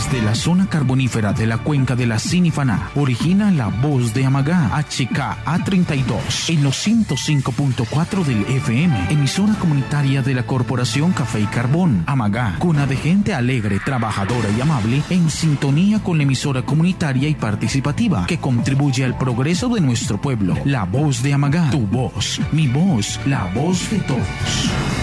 Desde la zona carbonífera de la cuenca de la Sinifaná, origina la voz de Amagá, HKA32, en los 105.4 del FM, emisora comunitaria de la Corporación Café y Carbón. Amagá, cuna de gente alegre, trabajadora y amable, en sintonía con la emisora comunitaria y participativa que contribuye al progreso de nuestro pueblo. La voz de Amagá, tu voz, mi voz, la voz de todos.